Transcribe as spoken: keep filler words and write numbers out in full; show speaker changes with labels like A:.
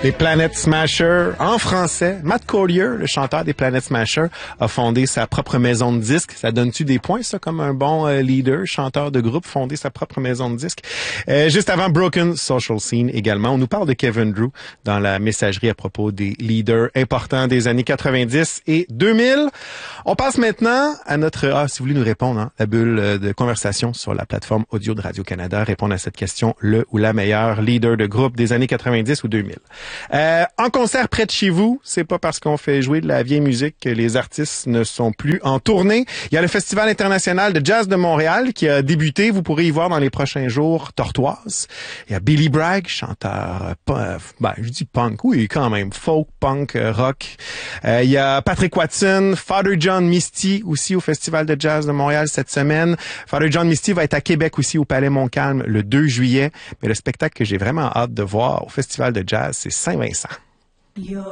A: Les Planet Smashers en français. Matt Collier, le chanteur des Planet Smashers, a fondé sa propre maison de disques. Ça donne-tu des points, ça, comme un bon euh, leader, chanteur de groupe, fonder sa propre maison de disques? Euh, juste avant, Broken Social Scene également. On nous parle de Kevin Drew dans la messagerie à propos des leaders importants des années quatre-vingt-dix et deux mille. On passe maintenant à notre... Ah, si vous voulez nous répondre, hein, la bulle de conversation sur la plateforme audio de Radio-Canada, répondre à cette question, le ou la meilleure leader de groupe des années quatre-vingt-dix ou deux mille. Euh, en concert près de chez vous, c'est pas parce qu'on fait jouer de la vieille musique que les artistes ne sont plus en tournée. Il y a le Festival international de jazz de Montréal qui a débuté. Vous pourrez y voir dans les prochains jours Tortoise. Il y a Billy Bragg, chanteur, euh, ben, je dis punk, oui, quand même, folk, punk, euh, rock. Euh, il y a Patrick Watson, Father John Misty aussi au Festival de jazz de Montréal cette semaine. Father John Misty va être à Québec aussi au Palais Montcalm le deux juillet. Mais le spectacle que j'ai vraiment hâte de voir au Festival de jazz, c'est Saint-Vincent.